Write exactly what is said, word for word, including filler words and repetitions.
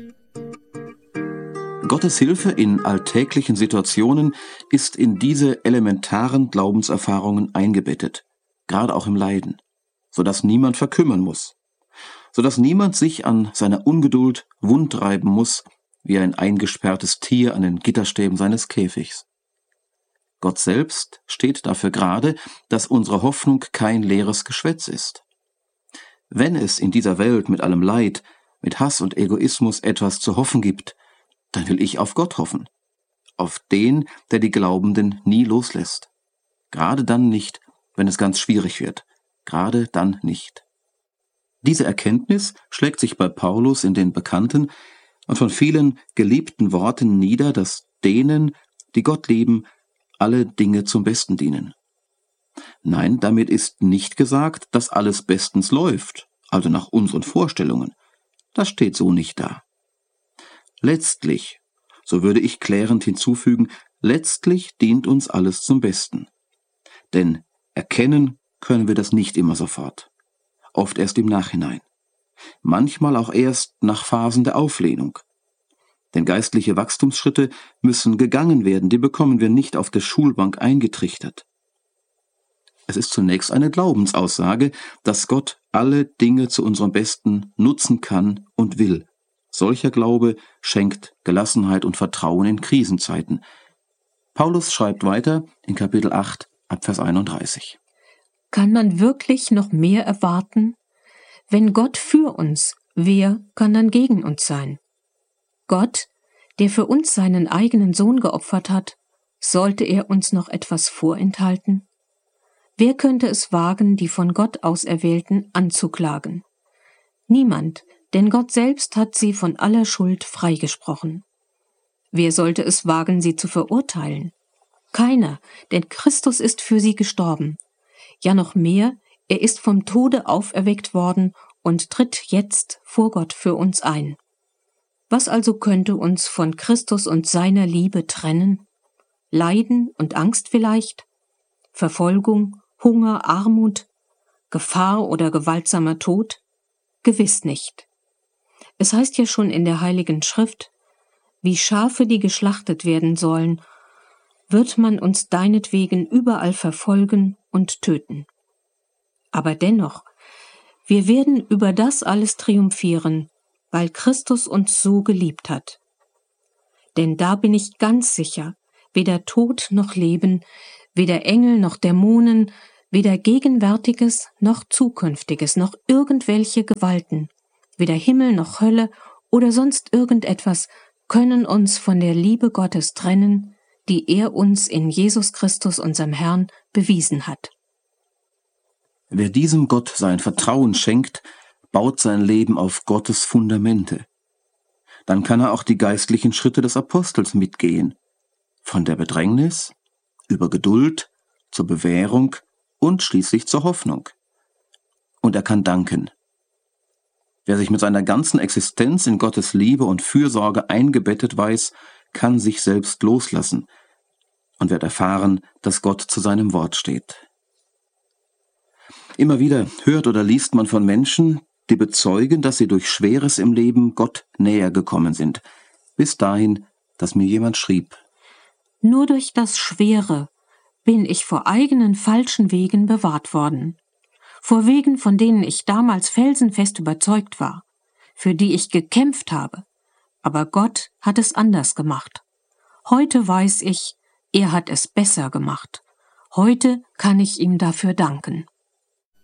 Gottes Hilfe in alltäglichen Situationen ist in diese elementaren Glaubenserfahrungen eingebettet, gerade auch im Leiden, sodass niemand verkümmern muss, sodass niemand sich an seiner Ungeduld wundreiben muss, wie ein eingesperrtes Tier an den Gitterstäben seines Käfigs. Gott selbst steht dafür gerade, dass unsere Hoffnung kein leeres Geschwätz ist. Wenn es in dieser Welt mit allem Leid, mit Hass und Egoismus etwas zu hoffen gibt, dann will ich auf Gott hoffen, auf den, der die Glaubenden nie loslässt. Gerade dann nicht, wenn es ganz schwierig wird, gerade dann nicht. Diese Erkenntnis schlägt sich bei Paulus in den bekannten und von vielen geliebten Worten nieder, dass denen, die Gott lieben, alle Dinge zum Besten dienen. Nein, damit ist nicht gesagt, dass alles bestens läuft, also nach unseren Vorstellungen. Das steht so nicht da. Letztlich, so würde ich klärend hinzufügen, letztlich dient uns alles zum Besten. Denn erkennen können wir das nicht immer sofort. Oft erst im Nachhinein. Manchmal auch erst nach Phasen der Auflehnung. Denn geistliche Wachstumsschritte müssen gegangen werden, die bekommen wir nicht auf der Schulbank eingetrichtert. Es ist zunächst eine Glaubensaussage, dass Gott alle Dinge zu unserem Besten nutzen kann und will. Solcher Glaube schenkt Gelassenheit und Vertrauen in Krisenzeiten. Paulus schreibt weiter in Kapitel acht, Abvers einunddreißig. Kann man wirklich noch mehr erwarten? Wenn Gott für uns, wer kann dann gegen uns sein? Gott, der für uns seinen eigenen Sohn geopfert hat, sollte er uns noch etwas vorenthalten? Wer könnte es wagen, die von Gott Auserwählten anzuklagen? Niemand, denn Gott selbst hat sie von aller Schuld freigesprochen. Wer sollte es wagen, sie zu verurteilen? Keiner, denn Christus ist für sie gestorben. Ja noch mehr, er ist vom Tode auferweckt worden und tritt jetzt vor Gott für uns ein. Was also könnte uns von Christus und seiner Liebe trennen? Leiden und Angst vielleicht? Verfolgung, Hunger, Armut? Gefahr oder gewaltsamer Tod? Gewiss nicht. Es heißt ja schon in der Heiligen Schrift, wie Schafe, die geschlachtet werden sollen, wird man uns deinetwegen überall verfolgen und töten. Aber dennoch, wir werden über das alles triumphieren, weil Christus uns so geliebt hat. Denn da bin ich ganz sicher, weder Tod noch Leben, weder Engel noch Dämonen, weder Gegenwärtiges noch Zukünftiges, noch irgendwelche Gewalten, weder Himmel noch Hölle oder sonst irgendetwas können uns von der Liebe Gottes trennen, die er uns in Jesus Christus, unserem Herrn, bewiesen hat. Wer diesem Gott sein Vertrauen schenkt, baut sein Leben auf Gottes Fundamente. Dann kann er auch die geistlichen Schritte des Apostels mitgehen, von der Bedrängnis über Geduld zur Bewährung und schließlich zur Hoffnung. Und er kann danken. Wer sich mit seiner ganzen Existenz in Gottes Liebe und Fürsorge eingebettet weiß, kann sich selbst loslassen und wird erfahren, dass Gott zu seinem Wort steht. Immer wieder hört oder liest man von Menschen, die bezeugen, dass sie durch Schweres im Leben Gott näher gekommen sind. Bis dahin, dass mir jemand schrieb: Nur durch das Schwere bin ich vor eigenen falschen Wegen bewahrt worden. Vor Wegen, von denen ich damals felsenfest überzeugt war, für die ich gekämpft habe. Aber Gott hat es anders gemacht. Heute weiß ich, er hat es besser gemacht. Heute kann ich ihm dafür danken.